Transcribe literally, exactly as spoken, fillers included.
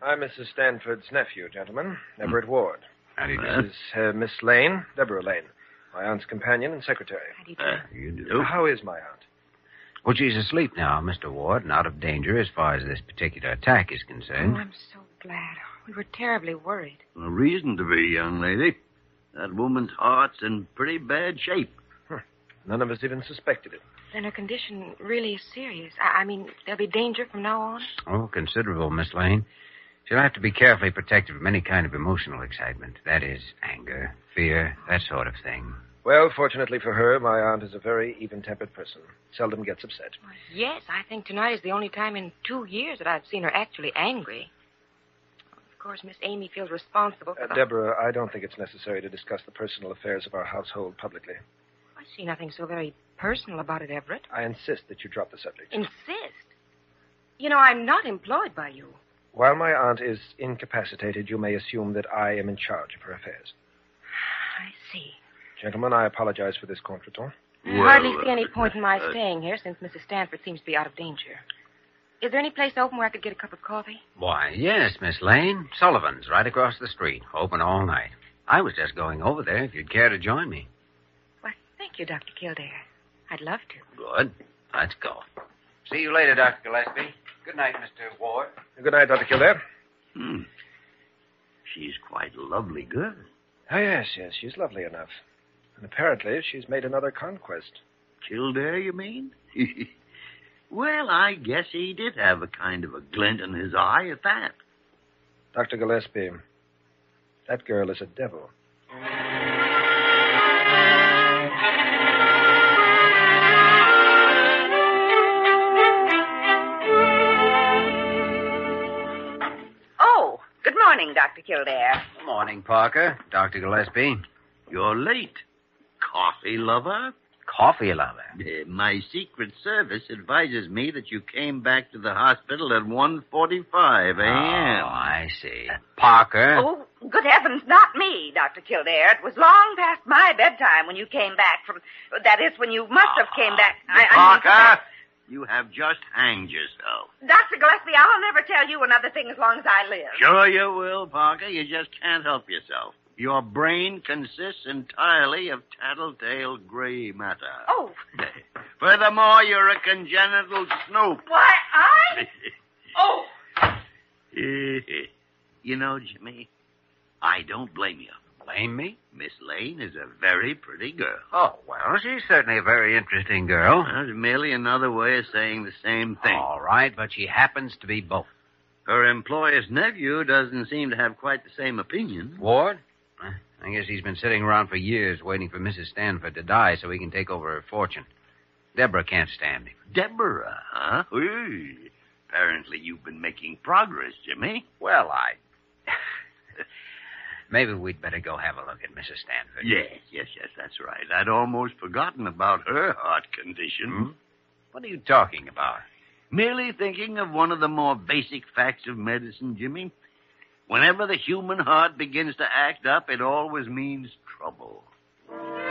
I'm Missus Stanford's nephew, gentlemen, Everett Ward. How do you do? This is uh, Miss Lane, Deborah Lane, my aunt's companion and secretary. How do you do? Uh, you do? How is my aunt? Well, she's asleep now, Mister Ward, and out of danger as far as this particular attack is Oh, concerned. I'm so glad. We were terribly worried. A reason to be, young lady. That woman's heart's in pretty bad shape. Huh. None of us even suspected it. Then her condition really is serious. I, I mean, there'll be danger from now on? Oh, considerable, Miss Lane. She'll have to be carefully protected from any kind of emotional excitement. That is, anger, fear, that sort of thing. Well, fortunately for her, my aunt is a very even-tempered person. Seldom gets upset. Well, yes, I think tonight is the only time in two years that I've seen her actually angry. Of course, Miss Amy feels responsible for Uh, the... Deborah, I don't think it's necessary to discuss the personal affairs of our household publicly. I see nothing so very personal about it, Everett. I insist that you drop the subject. Insist? You know, I'm not employed by you. While my aunt is incapacitated, you may assume that I am in charge of her affairs. I see. Gentlemen, I apologize for this contretemps. I Well, hardly see uh, any point in my uh, staying here since Missus Stanford seems to be out of danger. Is there any place open where I could get a cup of coffee? Why, yes, Miss Lane. Sullivan's right across the street. Open all night. I was just going over there if you'd care to join me. Why, thank you, Doctor Kildare. I'd love to. Good. Let's go. See you later, Doctor Gillespie. Good night, Mister Ward. Good night, Doctor Kildare. Hmm. She's quite a lovely girl. Oh, yes, yes, she's lovely enough. And apparently she's made another conquest. Kildare, you mean? Well, I guess he did have a kind of a glint in his eye at that. Doctor Gillespie, that girl is a devil. Oh, good morning, Doctor Kildare. Good morning, Parker. Doctor Gillespie. You're late. Coffee lover? Coffee lover. Uh, my Secret Service advises me that you came back to the hospital at one forty-five Oh, a.m. I see. Parker. Oh, good heavens, not me, Doctor Kildare. It was long past my bedtime when you came back from... That is, when you must have came back... I, I mean, Parker, you have just hanged yourself. Doctor Gillespie, I'll never tell you another thing as long as I live. Sure you will, Parker. You just can't help yourself. Your brain consists entirely of tattletale gray matter. Oh, Furthermore, you're a congenital snoop. why, I... Oh, You know, Jimmy, I don't blame you. Blame me? Miss Lane is a very pretty girl. Oh, well, she's certainly a very interesting girl. That's merely another way of saying the same thing. All right, but she happens to be both. Her employer's nephew doesn't seem to have quite the same opinion. Ward? Eh, I guess he's been sitting around for years waiting for Missus Stanford to die so he can take over her fortune. Deborah can't stand him. Deborah, huh? Whee. Apparently you've been making progress, Jimmy. Well, I... Maybe we'd better go have a look at Missus Stanford. Yes, yes, yes, that's right. I'd almost forgotten about her heart condition. Hmm? What are you talking about? Merely thinking of one of the more basic facts of medicine, Jimmy. Whenever the human heart begins to act up, it always means trouble.